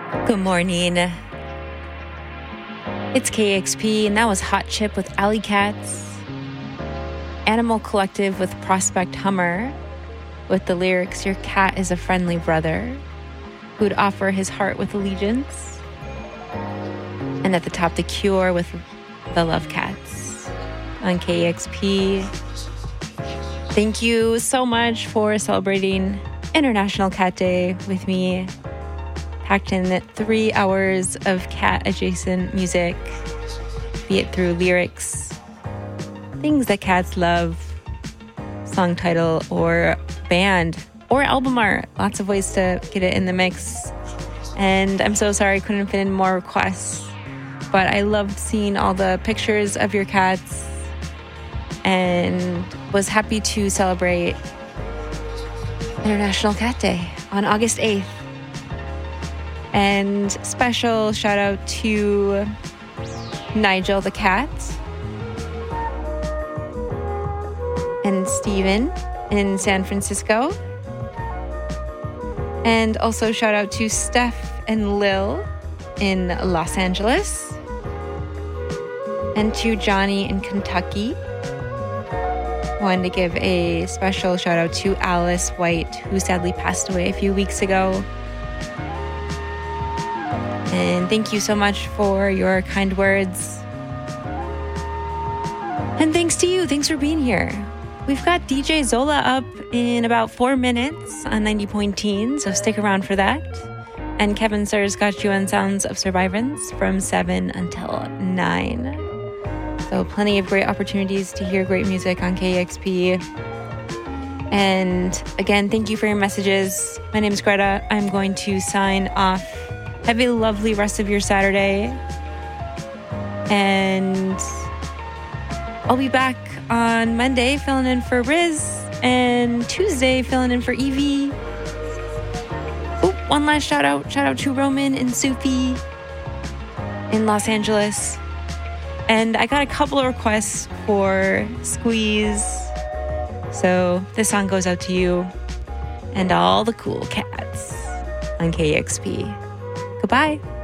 Good morning. It's KXP, and that was Hot Chip with Alley Cats. Animal Collective with Prospect Hummer, with the lyrics, "Your cat is a friendly brother who'd offer his heart with allegiance." And at the top, The Cure with The Love Cats on KXP. Thank you so much for celebrating International Cat Day with me. Packed in 3 hours of cat-adjacent music, be it through lyrics, things that cats love, song title, or band, or album art. Lots of ways to get it in the mix. And I'm so sorry I couldn't fit in more requests, but I loved seeing all the pictures of your cats and was happy to celebrate International Cat Day on August 8th. And special shout out to Nigel the cat and Steven in San Francisco. And also shout out to Steph and Lil in Los Angeles. And to Johnny in Kentucky. Wanted to give a special shout out to Alice White, who sadly passed away a few weeks ago. And thank you so much for your kind words. And thanks to you. Thanks for being here. We've got DJ Zola up in about 4 minutes on 90.10, so stick around for that. And Kevin Sir's got you on Sounds of Survivance from 7 until 9. So plenty of great opportunities to hear great music on KXP. And again, thank you for your messages. My name is Greta. I'm going to sign off. Have a lovely rest of your Saturday. And I'll be back on Monday filling in for Riz, and Tuesday filling in for Evie. Oh, one last shout out. Shout out to Roman and Sufi in Los Angeles. And I got a couple of requests for Squeeze. So this song goes out to you and all the cool cats on KXP. Goodbye.